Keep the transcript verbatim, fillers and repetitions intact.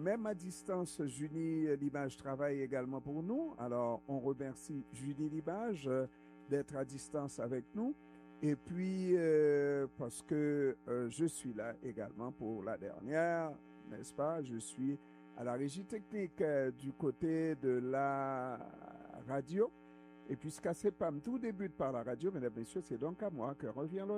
même à distance, Julie Libage travaille également pour nous. Alors, on remercie Julie Libage euh, d'être à distance avec nous. Et puis, euh, parce que euh, je suis là également pour la dernière, n'est-ce pas? Je suis à la régie technique euh, du côté de la radio. Et puisqu'à C E P A M tout débute par la radio, mesdames et messieurs, c'est donc à moi que revient l'honneur.